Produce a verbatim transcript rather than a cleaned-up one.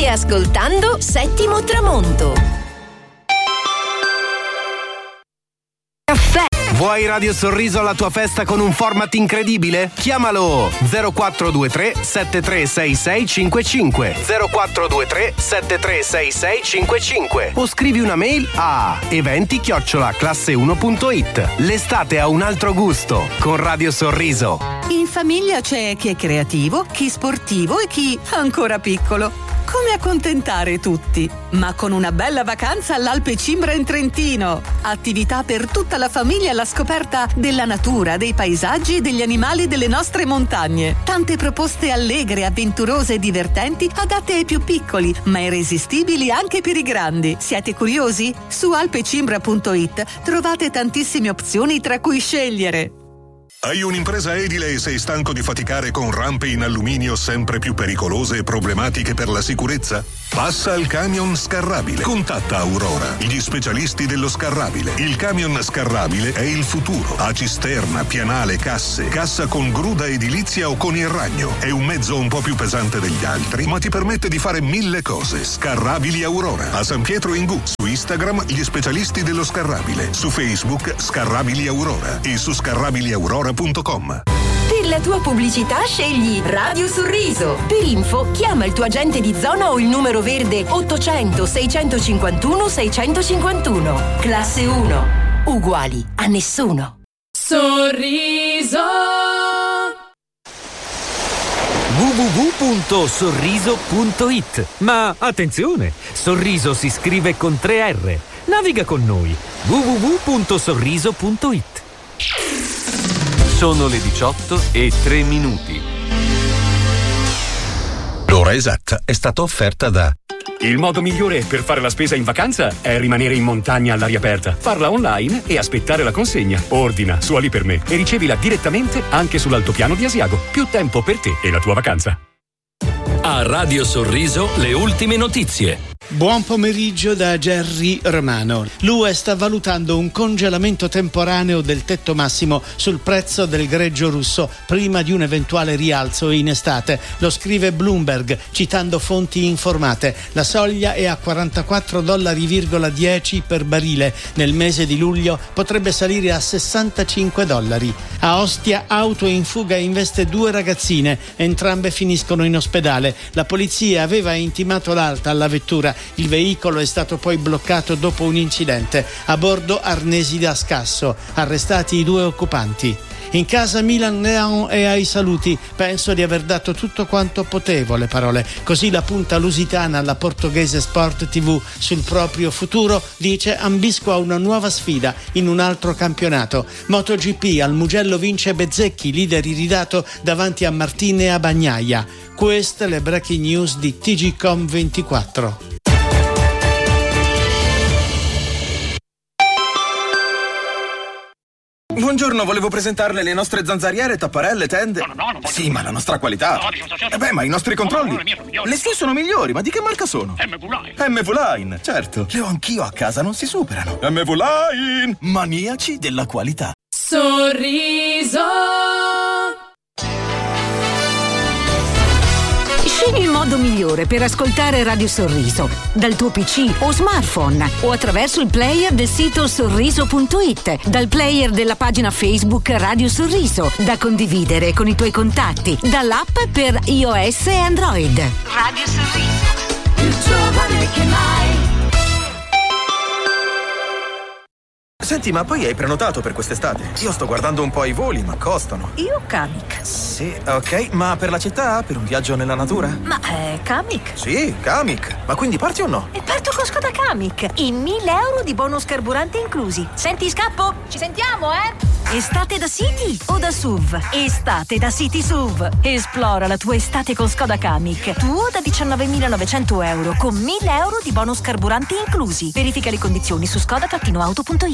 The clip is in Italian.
Stai ascoltando Settimo Tramonto. Caffè. Vuoi Radio Sorriso alla tua festa con un format incredibile? Chiamalo zero quattro due tre sette tre sei sei cinque cinque zero quattro due tre sette tre sei sei cinque cinque o scrivi una mail a eventi chiocciola classe uno punto it. L'estate ha un altro gusto con Radio Sorriso. In famiglia c'è chi è creativo, chi sportivo e chi ancora piccolo. Come accontentare tutti? Ma con una bella vacanza all'Alpe Cimbra in Trentino. Attività per tutta la famiglia alla scoperta della natura, dei paesaggi e degli animali delle nostre montagne. Tante proposte allegre, avventurose e divertenti adatte ai più piccoli, ma irresistibili anche per i grandi. Siete curiosi? Su alpecimbra punto it trovate tantissime opzioni tra cui scegliere. Hai un'impresa edile e sei stanco di faticare con rampe in alluminio sempre più pericolose e problematiche per la sicurezza? Passa al camion scarrabile. Contatta Aurora, gli specialisti dello scarrabile. Il camion scarrabile è il futuro. Ha cisterna, pianale, casse, cassa con gruda edilizia o con il ragno. È un mezzo un po' più pesante degli altri, ma ti permette di fare mille cose. Scarrabili Aurora. A San Pietro in Gu. Su Instagram, gli specialisti dello scarrabile. Su Facebook, Scarrabili Aurora. E su scarrabili aurora punto com. Per la tua pubblicità scegli Radio Sorriso. Per info chiama il tuo agente di zona o il numero verde ottocento seicentocinquantuno seicentocinquantuno. Classe uno. Uguali a nessuno. Sorriso. w w w punto sorriso punto it. Ma attenzione, Sorriso si scrive con tre R. Naviga con noi. w w w punto sorriso punto it. Sono le diciotto e tre minuti. L'ora esatta è stata offerta da... Il modo migliore per fare la spesa in vacanza è rimanere in montagna all'aria aperta, farla online e aspettare la consegna. Ordina su Ali per me e ricevila direttamente anche sull'altopiano di Asiago. Più tempo per te e la tua vacanza. A Radio Sorriso le ultime notizie. Buon pomeriggio da Gerry Romano. L'U E sta valutando un congelamento temporaneo del tetto massimo sul prezzo del greggio russo prima di un eventuale rialzo in estate. Lo scrive Bloomberg, citando fonti informate. La soglia è a quarantaquattro dollari virgola dieci per barile. Nel mese di luglio potrebbe salire a sessantacinque dollari. A Ostia, auto in fuga investe due ragazzine. Entrambe finiscono in ospedale. La polizia aveva intimato l'alta alla vettura. Il veicolo è stato poi bloccato dopo un incidente. A bordo arnesi da scasso. Arrestati i due occupanti. In casa Milan Leão è ai saluti. Penso di aver dato tutto quanto potevo, le parole. Così la punta lusitana alla portoghese Sport tivù sul proprio futuro dice: ambisco a una nuova sfida in un altro campionato. MotoGP, al Mugello vince Bezzecchi, leader iridato davanti a Martin e a Bagnaia. Queste le breaking news di T G Com ventiquattro. Buongiorno, volevo presentarle le nostre zanzariere, tapparelle, tende. No, no, no, non voglio. Sì, ma la nostra qualità. No, diciamo, Eh beh, ma i nostri controlli. No, no, le mie sono migliori. Le sue sono migliori, ma di che marca sono? M V Line. M V Line, certo. Le ho anch'io a casa, non si superano. M V Line, maniaci della qualità. Sorriso. Scegli il modo migliore per ascoltare Radio Sorriso dal tuo P C o smartphone o attraverso il player del sito sorriso punto it, dal player della pagina Facebook Radio Sorriso, da condividere con i tuoi contatti, dall'app per iOS e Android. Radio Sorriso, più giovane che mai. Senti, ma poi hai prenotato per quest'estate? Io sto guardando un po' i voli, ma costano. Io Kamiq. Sì, ok, ma per la città? Per un viaggio nella natura? Ma è Kamiq? Sì, Kamiq. Ma quindi parti o no? E parto con Skoda Kamiq. In mille euro di bonus carburante inclusi. Senti, scappo? Ci sentiamo, eh? Estate da City o da S U V? Estate da City S U V. Esplora la tua estate con Skoda Kamiq. Tuo da diciannovemilanovecento euro con mille euro di bonus carburante inclusi. Verifica le condizioni su skoda auto punto it.